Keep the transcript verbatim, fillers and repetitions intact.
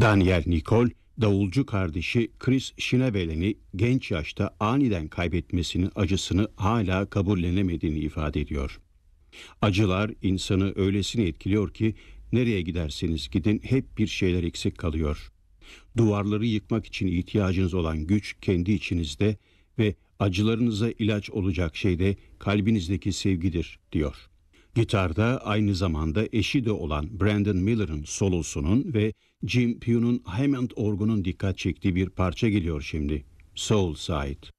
Daniel Nicole, davulcu kardeşi Chris Schneevelen'i genç yaşta aniden kaybetmesinin acısını hala kabullenemediğini ifade ediyor. Acılar insanı öylesine etkiliyor ki nereye giderseniz gidin hep bir şeyler eksik kalıyor. Duvarları yıkmak için ihtiyacınız olan güç kendi içinizde ve acılarınıza ilaç olacak şey de kalbinizdeki sevgidir, diyor. Gitarda aynı zamanda eşi de olan Brandon Miller'ın solosunun ve Jim Pugh'un Hammond orgunun dikkat çektiği bir parça geliyor şimdi. Soul Side.